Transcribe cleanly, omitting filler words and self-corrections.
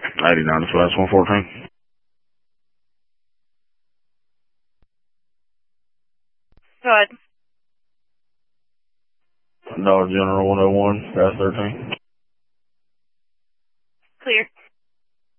89 to flash 114. Go ahead. Dollar General 101, past 13. Clear.